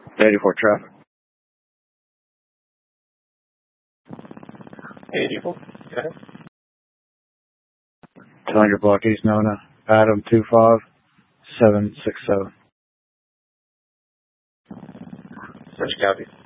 84 traffic. 84. Go ahead. 200 block East Nona, Adam 25767. Such copy.